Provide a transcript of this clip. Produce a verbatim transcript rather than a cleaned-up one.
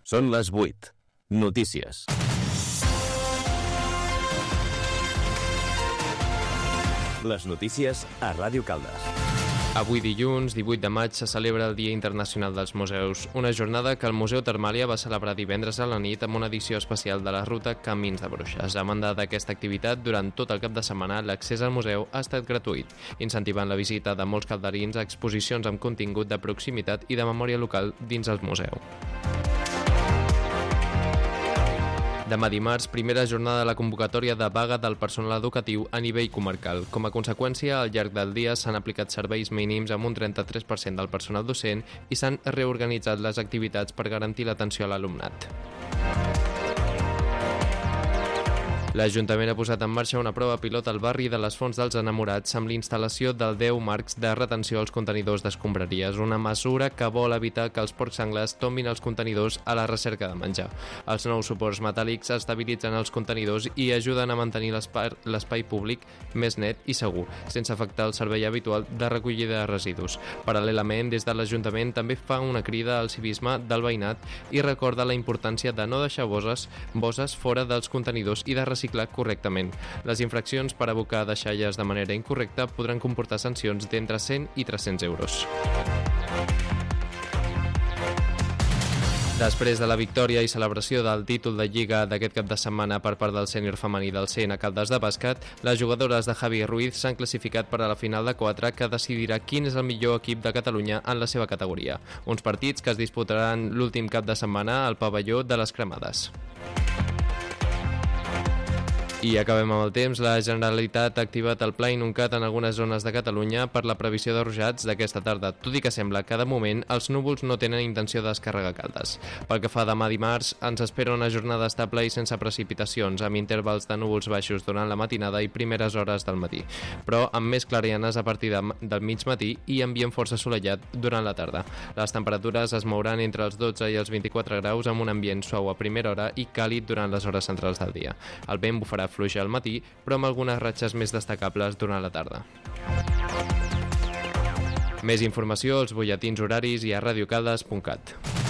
Són les vuit. Notícies. Les notícies a Ràdio Caldes. Avui dilluns, divuit de maig, se celebra el Dia Internacional dels Museus, una jornada que el Museu Termàlia va celebrar divendres a la nit amb una edició especial de la ruta Camins de Bruixes. A banda d'aquesta activitat, durant tot el cap de setmana, l'accés al museu ha estat gratuït, incentivant la visita de molts calderins a exposicions amb contingut de proximitat i de memòria local dins el museu. Demà dimarts, primera jornada de la convocatòria de vaga del personal educatiu a nivell comarcal. Com a conseqüència, al llarg del dia s'han aplicat serveis mínims amb un trenta-tres per cent del personal docent i s'han reorganitzat les activitats per garantir l'atenció a l'alumnat. L'Ajuntament ha posat en marxa una prova pilot al barri de les Fonts dels Enamorats amb l'instal·lació de deu marcs de retenció als contenidors d'escombraries, una mesura que vol evitar que els porcs senglars tombin els contenidors a la recerca de menjar. Els nous suports metàl·lics estabilitzen els contenidors i ajuden a mantenir l'espai públic més net i segur, sense afectar el servei habitual de recollida de residus. Paral·lelament, des de l'Ajuntament també fa una crida al civisme del veïnat i recorda la importància de no deixar bosses, bosses fora dels contenidors i de reciclar correctament. Les infraccions per abocar deixalles de manera incorrecta podran comportar sancions d'entre cent i tres-cents euros. Després de la victòria i celebració del títol de Lliga d'aquest cap de setmana per part del sènior femení del C N Caldes de bàsquet, les jugadores de Javi Ruiz s'han classificat per a la final de quatre que decidirà quin és el millor equip de Catalunya en la seva categoria. Uns partits que es disputaran l'últim cap de setmana al pavelló de les Cremades. I acabem amb el temps. La Generalitat ha activat el Pla Inuncat en algunes zones de Catalunya per la previsió de ruixats d'aquesta tarda, tot i que sembla que de moment els núvols no tenen intenció de descarregar Caldes. Pel que fa demà dimarts, ens espera una jornada estable i sense precipitacions, amb intervals de núvols baixos durant la matinada i primeres hores del matí, però amb més clarianes a partir de, del mig matí i ambient força assolellat durant la tarda. Les temperatures es mouran entre els dotze i els vint-i-quatre graus amb un ambient suau a primera hora i càlid durant les hores centrals del dia. El vent bufarà fluix al matí, però amb algunes ratxes més destacables durant la tarda. Més informació als butlletins horaris i a radiocaldes punt cat.